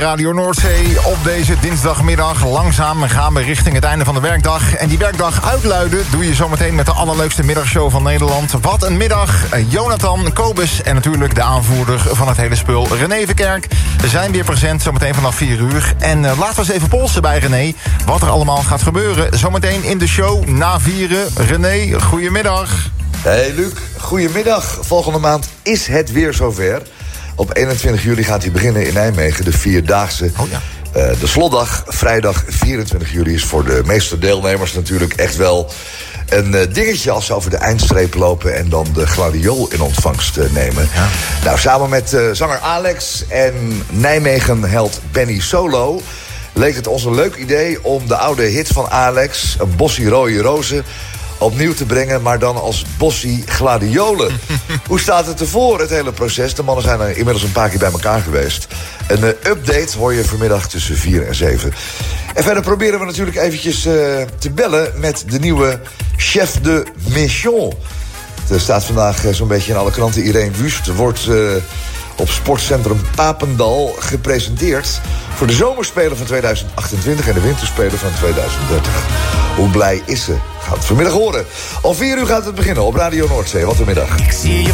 Radio Noordzee op deze dinsdagmiddag. Langzaam gaan we richting het einde van de werkdag. En die werkdag uitluiden doe je zometeen met de allerleukste middagshow van Nederland. Wat een middag. Jonathan, Kobus en natuurlijk de aanvoerder van het hele spul, René Verkerk. We zijn weer present zometeen vanaf 4 uur. En laten we eens even polsen bij René wat er allemaal gaat gebeuren. Zometeen in de show na 4. René, goedemiddag. Hey Luc, goedemiddag. Volgende maand is het weer zover. Op 21 juli gaat hij beginnen in Nijmegen, de Vierdaagse. Oh ja. De slotdag, vrijdag 24 juli, is voor de meeste deelnemers natuurlijk echt wel een dingetje als ze over de eindstreep lopen en dan de gladiool in ontvangst nemen. Ja. Nou, samen met zanger Alex en Nijmegen-held Benny Solo leek het ons een leuk idee om de oude hit van Alex, een Bossie Rode Rozen, opnieuw te brengen, maar dan als Bossie Gladiolen. Hoe staat het ervoor, het hele proces? De mannen zijn er inmiddels een paar keer bij elkaar geweest. Een update hoor je vanmiddag tussen 4 en 7. En verder proberen we natuurlijk eventjes te bellen met de nieuwe chef de mission. Er staat vandaag zo'n beetje in alle kranten. Irene Wust wordt op sportcentrum Papendal gepresenteerd voor de zomerspelen van 2028 en de winterspelen van 2030. Hoe blij is ze? Gaat het vanmiddag horen. Om 4 uur gaat het beginnen op Radio Noordzee. Wat een middag.